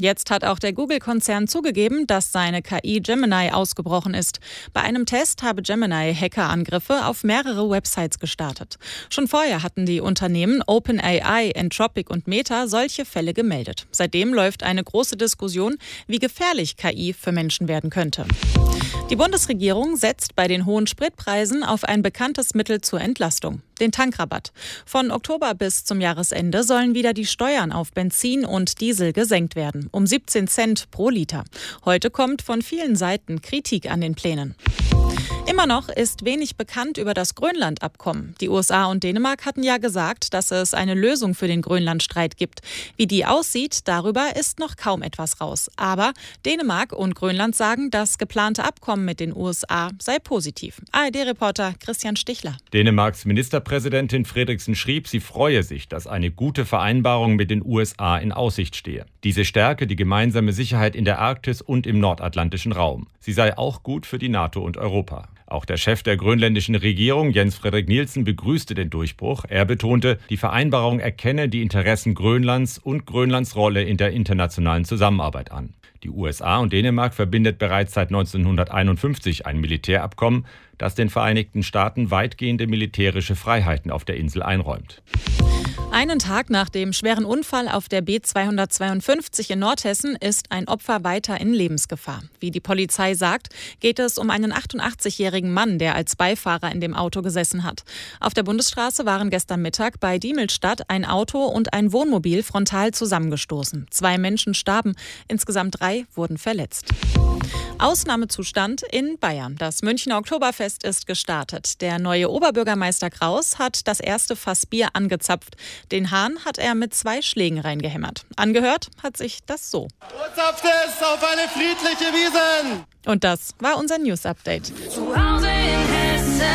Jetzt hat auch der Google-Konzern zugegeben, dass seine KI Gemini ausgebrochen ist. Bei einem Test habe Gemini Hackerangriffe auf mehrere Websites gestartet. Schon vorher hatten die Unternehmen OpenAI, Anthropic und Meta solche Fälle gemeldet. Seitdem läuft eine große Diskussion, wie gefährlich KI für Menschen werden könnte. Die Bundesregierung setzt bei den hohen Spritpreisen auf ein bekanntes Mittel zur Entlastung, den Tankrabatt. Von Oktober bis zum Jahresende sollen wieder die Steuern auf Benzin und Diesel gesenkt werden, um 17 Cent pro Liter. Heute kommt von vielen Seiten Kritik an den Plänen. Immer noch ist wenig bekannt über das Grönland-Abkommen. Die USA und Dänemark hatten ja gesagt, dass es eine Lösung für den Grönlandstreit gibt. Wie die aussieht, darüber ist noch kaum etwas raus. Aber Dänemark und Grönland sagen, das geplante Abkommen mit den USA sei positiv. ARD-Reporter Christian Stichler. Dänemarks Ministerpräsidentin Frederiksen schrieb, sie freue sich, dass eine gute Vereinbarung mit den USA in Aussicht stehe. Diese stärke die gemeinsame Sicherheit in der Arktis und im nordatlantischen Raum. Sie sei auch gut für die NATO und Europa. Auch der Chef der grönländischen Regierung, Jens Frederik Nielsen, begrüßte den Durchbruch. Er betonte, die Vereinbarung erkenne die Interessen Grönlands und Grönlands Rolle in der internationalen Zusammenarbeit an. Die USA und Dänemark verbindet bereits seit 1951 ein Militärabkommen, das den Vereinigten Staaten weitgehende militärische Freiheiten auf der Insel einräumt. Einen Tag nach dem schweren Unfall auf der B252 in Nordhessen ist ein Opfer weiter in Lebensgefahr. Wie die Polizei sagt, geht es um einen 88-jährigen Mann, der als Beifahrer in dem Auto gesessen hat. Auf der Bundesstraße waren gestern Mittag bei Diemelstadt ein Auto und ein Wohnmobil frontal zusammengestoßen. 2 Menschen starben, insgesamt 3 wurden verletzt. Ausnahmezustand in Bayern. Das Münchner Oktoberfest ist gestartet. Der neue Oberbürgermeister Kraus hat das erste Fass Bier angezapft. Den Hahn hat er mit 2 Schlägen reingehämmert. Angehört hat sich das so. Zapft es auf eine friedliche Wiesn! Und das war unser News-Update. Zu Hause in Hessen.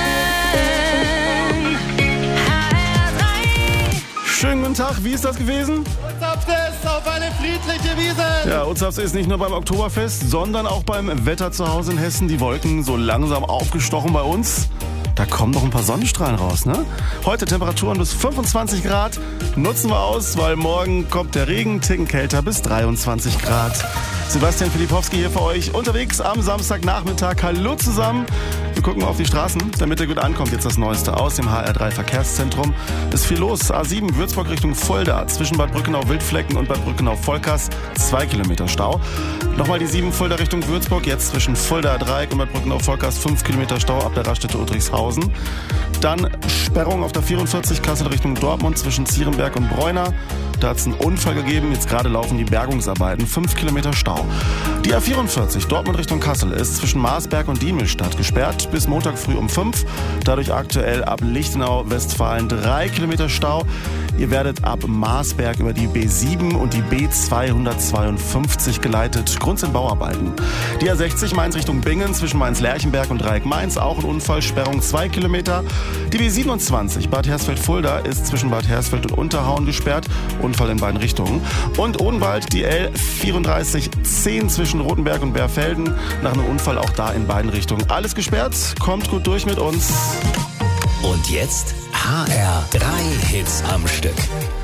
Schönen guten Tag, wie ist das gewesen? Zapft es auf eine friedliche Wiesn! Ja, Uzapfs ist nicht nur beim Oktoberfest, sondern auch beim Wetter zu Hause in Hessen. Die Wolken so langsam aufgestochen bei uns. Da kommen noch ein paar Sonnenstrahlen raus, ne? Heute Temperaturen bis 25 Grad. Nutzen wir aus, weil morgen kommt der Regen, Ticken kälter bis 23 Grad. Sebastian Filipowski hier für euch unterwegs am Samstagnachmittag. Hallo zusammen. Wir gucken auf die Straßen, damit ihr gut ankommt. Jetzt das Neueste aus dem HR3 Verkehrszentrum. Ist viel los. A7 Würzburg Richtung Fulda. Zwischen Bad Brückenau-Wildflecken und Bad Brückenau-Volkers 2 Kilometer Stau. Nochmal die 7 Fulda Richtung Würzburg. Jetzt zwischen Fulda-Dreieck und Bad Brückenau-Volkers 5 Kilometer Stau ab der Raststätte Udrickhausen. Dann Sperrung auf der 44 Kassel Richtung Dortmund zwischen Zierenberg und Breuner. Da hat es einen Unfall gegeben. Jetzt gerade laufen die Bergungsarbeiten. 5 Kilometer Stau. Die A44 Dortmund Richtung Kassel ist zwischen Marsberg und Diemelstadt gesperrt bis Montag früh um 5. Dadurch aktuell ab Lichtenau, Westfalen 3 Kilometer Stau. Ihr werdet ab Marsberg über die B7 und die B252 geleitet. Grund sind Bauarbeiten. Die A60 Mainz Richtung Bingen zwischen Mainz-Lerchenberg und Dreieck-Mainz. Auch ein Unfall, Sperrung 2 Kilometer. Die B27 Bad Hersfeld-Fulda ist zwischen Bad Hersfeld und Unterhauen gesperrt. Unfall in beiden Richtungen. Und Odenwald, die L3410 zwischen Rotenberg und Berfelden. Nach einem Unfall auch da in beiden Richtungen. Alles gesperrt. Kommt gut durch mit uns. Und jetzt HR3 Hits am Stück.